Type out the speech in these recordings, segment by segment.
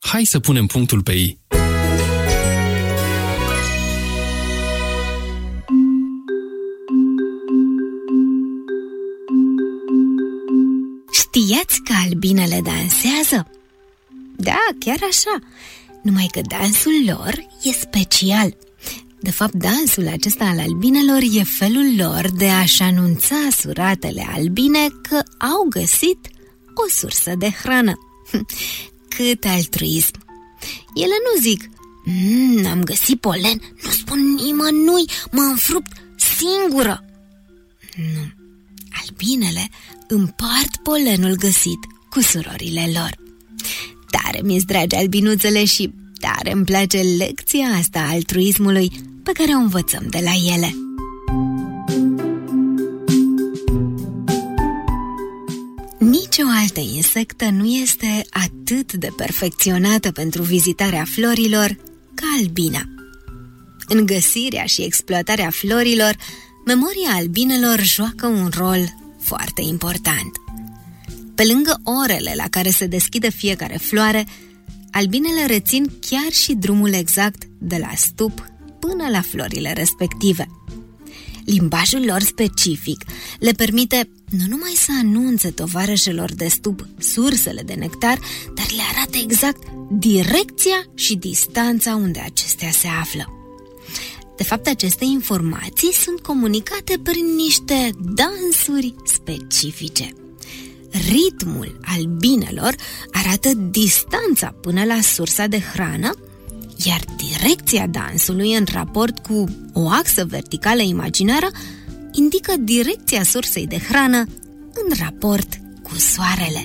Hai să punem punctul pe i. Știați că albinele dansează? Da, chiar așa. Numai că dansul lor e special. De fapt, dansul acesta al albinelor e felul lor de a-și anunța suratele albine că au găsit o sursă de hrană. Cât altruism! Ele nu zic: am găsit polen, nu spun nimănui, mă înfrupt singură. Nu, albinele împart polenul găsit cu surorile lor. Tare mi-s dragi albinuțele și tare îmi place lecția asta a altruismului pe care o învățăm de la ele. Nici o altă insectă nu este atât de perfecționată pentru vizitarea florilor ca albina. În găsirea și exploatarea florilor, memoria albinelor joacă un rol foarte important. Pe lângă orele la care se deschide fiecare floare, albinele rețin chiar și drumul exact de la stup până la florile respective. Limbajul lor specific le permite nu numai să anunțe tovarășelor de stup sursele de nectar, dar le arată exact direcția și distanța unde acestea se află. De fapt, aceste informații sunt comunicate prin niște dansuri specifice. Ritmul albinelor arată distanța până la sursa de hrană, iar direcția dansului în raport cu o axă verticală imaginară indică direcția sursei de hrană în raport cu soarele.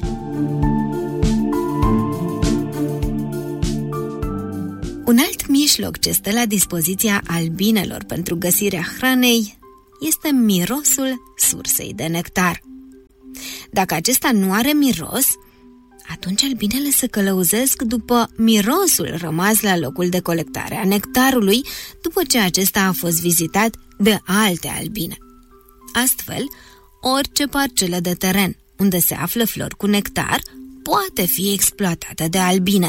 Un alt mijloc ce stă la dispoziția albinelor pentru găsirea hranei este mirosul sursei de nectar. Dacă acesta nu are miros, atunci albinele se călăuzesc după mirosul rămas la locul de colectare a nectarului, după ce acesta a fost vizitat de alte albine. Astfel, orice parcelă de teren unde se află flori cu nectar poate fi exploatată de albine.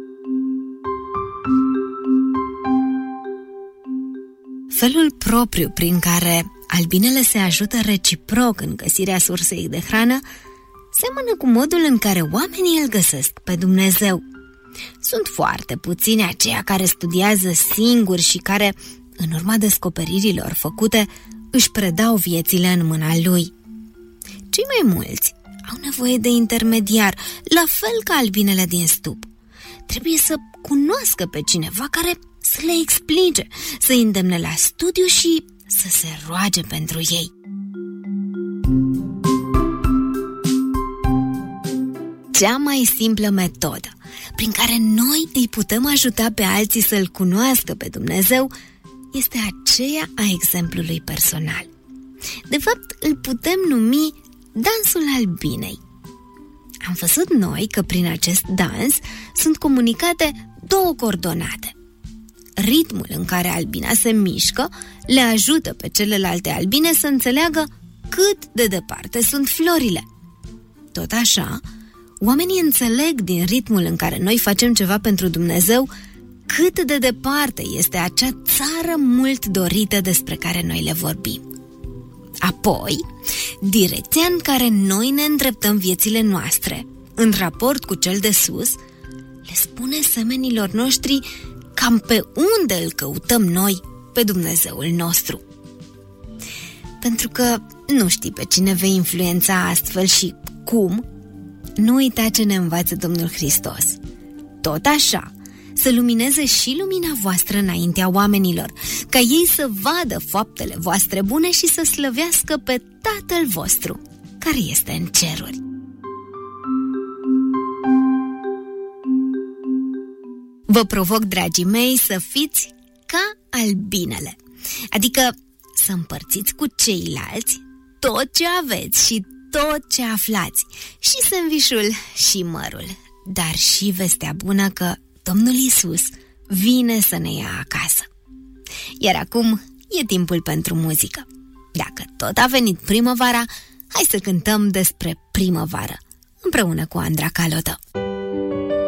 Felul propriu prin care albinele se ajută reciproc în găsirea sursei de hrană seamănă cu modul în care oamenii îl găsesc pe Dumnezeu. Sunt foarte puțini aceia care studiază singuri și care, în urma descoperirilor făcute, își predau viețile în mâna Lui. Cei mai mulți au nevoie de intermediar, la fel ca albinele din stup. Trebuie să cunoască pe cineva care să le explice, să îi îndemne la studiu și să se roage pentru ei. Cea mai simplă metodă prin care noi îi putem ajuta pe alții să-L cunoască pe Dumnezeu este aceea a exemplului personal. De fapt, îl putem numi dansul albinei. Am văzut noi că prin acest dans sunt comunicate două coordonate. Ritmul în care albina se mișcă le ajută pe celelalte albine să înțeleagă cât de departe sunt florile. Tot așa, oamenii înțeleg din ritmul în care noi facem ceva pentru Dumnezeu cât de departe este acea țară mult dorită despre care noi le vorbim. Apoi, direcția în care noi ne îndreptăm viețile noastre, în raport cu cel de sus, le spune semenilor noștri cam pe unde îl căutăm noi pe Dumnezeul nostru. Pentru că nu știi pe cine vei influența astfel și cum, nu uita ce ne învață Domnul Hristos. Tot așa, să lumineze și lumina voastră înaintea oamenilor, ca ei să vadă faptele voastre bune și să slăvească pe Tatăl vostru, care este în ceruri. Vă provoc, dragii mei, să fiți ca albinele, adică să împărțiți cu ceilalți tot ce aveți și tot ce aflați, și sandvișul și mărul, dar și vestea bună că Domnul Iisus vine să ne ia acasă. Iar acum e timpul pentru muzică. Dacă tot a venit primăvara, hai să cântăm despre primăvară, împreună cu Andra Calotă.